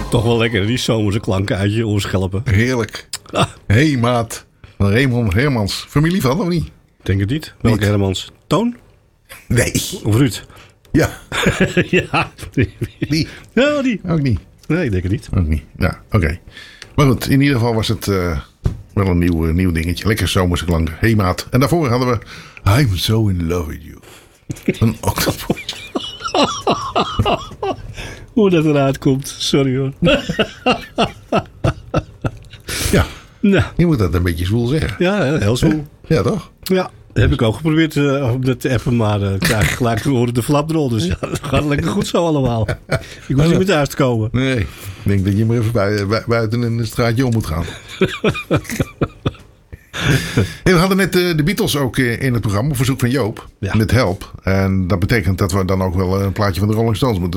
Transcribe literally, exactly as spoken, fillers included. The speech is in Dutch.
Toch wel lekker, die zomerse klanken uit je oorschelpen. Heerlijk. Ah. Hé, hey, maat. Van Raymond Hermans. Familie van, of niet? Denk het niet. Welke Hermans? Toon? Nee. Of Ruud? Ja. Ja. Die. Ja, die. Ook niet. Nee, ik denk het niet. Ook niet. Ja, oké. Okay. Maar goed, in ieder geval was het uh, wel een nieuw, uh, nieuw dingetje. Lekker zomerse klanken. Hé, hey, maat. En daarvoor hadden we I'm so in love with you. Een octopus. Hoe dat eruit komt. Sorry hoor. Ja. Nou. Je moet dat een beetje zwoel zeggen. Ja, heel zwoel. Ja, toch? Ja. Dat heb ik ook geprobeerd uh, om dat te appen, maar uh, krijg ik gelijk te horen de flapdrol. Dus ja, dat gaat lekker goed zo allemaal. Ik hoef niet meer thuis te komen. Nee, ik denk dat je maar even buiten, buiten in een straatje om moet gaan. Hey, we hadden net uh, de Beatles ook uh, in het programma, op verzoek van Joop. Ja. Met Help. En dat betekent dat we dan ook wel een plaatje van de Rolling Stones moeten